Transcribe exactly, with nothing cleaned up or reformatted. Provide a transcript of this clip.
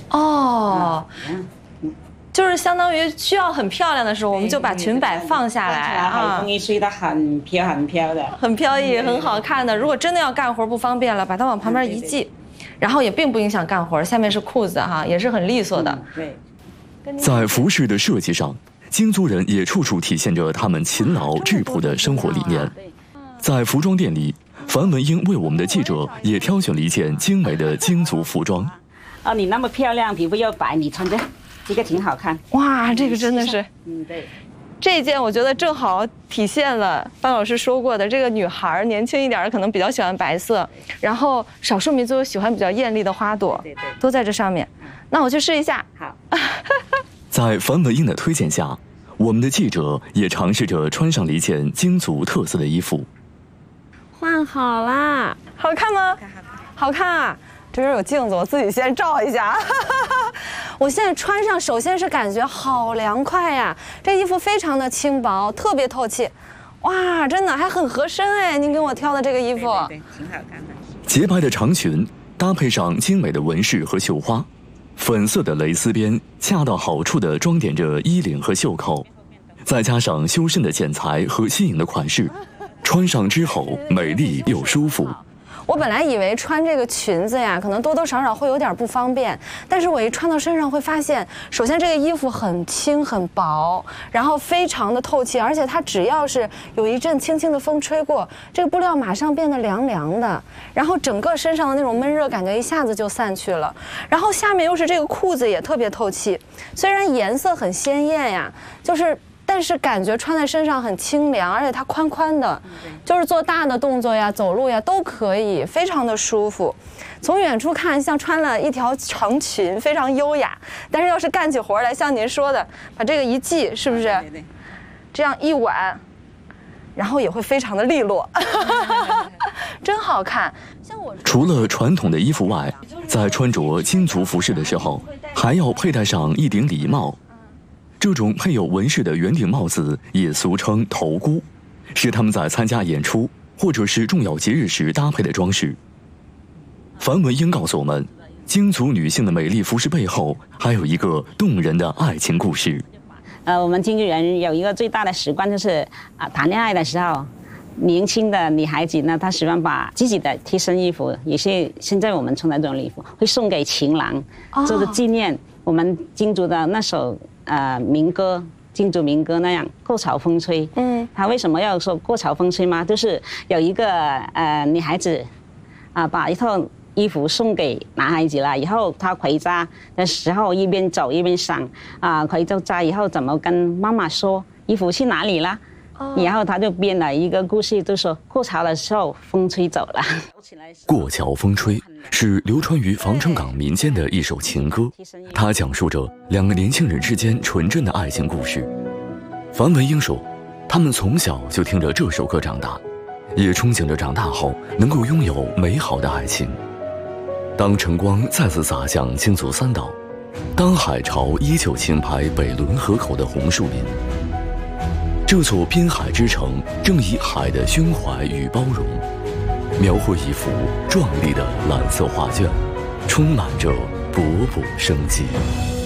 哦，就是相当于需要很漂亮的时候，我们就把裙摆放下来啊， 风一吹得很飘很飘的， 很飘逸，很好看的。如果真的要干活不方便了，把它往旁边一系，然后也并不影响干活。下面是裤子哈，也是很利索的。 对， 在服饰的设计上，京族人也处处体现着他们勤劳质朴的生活理念。在服装店里，樊文英为我们的记者也挑选了一件精美的京族服装。 哦，你那么漂亮，皮肤又白，你穿着这个挺好看。 哇，这个真的是， 嗯，对。 这件我觉得正好体现了范老师说过的，这个女孩年轻一点的可能比较喜欢白色，然后少数民族喜欢比较艳丽的花朵， 对对， 都在这上面。那我去试一下。 好。 在樊文英的推荐下，我们的记者也尝试着穿上了一件京族特色的衣服。 换好啦，好看吗？好看啊！这边有镜子，我自己先照一下。我现在穿上，首先是感觉好凉快呀，这衣服非常的轻薄，特别透气。哇，真的还很合身哎！您给我挑的这个衣服， 对对对，挺好看的。 洁白的长裙搭配上精美的纹饰和绣花，粉色的蕾丝边恰到好处地装点着衣领和袖口，再加上修身的剪裁和新颖的款式，穿上之后美丽又舒服。 我本来以为穿这个裙子呀，可能多多少少会有点不方便，但是我一穿到身上会发现，首先这个衣服很轻很薄，然后非常的透气，而且它只要是有一阵轻轻的风吹过，这个布料马上变得凉凉的，然后整个身上的那种闷热感觉一下子就散去了。然后下面又是这个裤子也特别透气，虽然颜色很鲜艳呀，就是。但是感觉穿在身上很清凉，而且它宽宽的，就是做大的动作呀、走路呀都可以，非常的舒服。从远处看像穿了一条长裙，非常优雅。但是要是干起活来，像您说的，把这个一系，是不是？对对。这样一挽，然后也会非常的利落，真好看。 除了传统的衣服外，在穿着京族服饰的时候，还要佩戴上一顶礼帽。这种配有纹饰的圆顶帽子也俗称头箍，是他们在参加演出或者是重要节日时搭配的装饰。樊文英告诉我们，京族女性的美丽服饰背后还有一个动人的爱情故事。 呃，我们京剧人有一个最大的习惯，就是啊，谈恋爱的时候，年轻的女孩子呢，她喜欢把自己的贴身衣服，也是现在我们穿的这种衣服，会送给情郎，做着纪念我们京族的那首。呃，民歌，京族民歌那样，过潮风吹。嗯，他为什么要说过潮风吹吗？就是有一个呃女孩子，啊、呃，把一套衣服送给男孩子了，以后他回家的时候一边走一边想，啊、呃，回到家以后怎么跟妈妈说衣服去哪里了？然后他就编了一个故事，就说过潮的时候风吹走了。 过桥风吹是流传于防城港民间的一首情歌，它讲述着两个年轻人之间纯真的爱情故事。樊文英说，他们从小就听着这首歌长大，也憧憬着长大后能够拥有美好的爱情。当晨光再次洒向京族三岛，当海潮依旧轻拍北仑河口的红树林，这座滨海之城正以海的胸怀与包容，描绘一幅壮丽的蓝色画卷，充满着勃勃生机。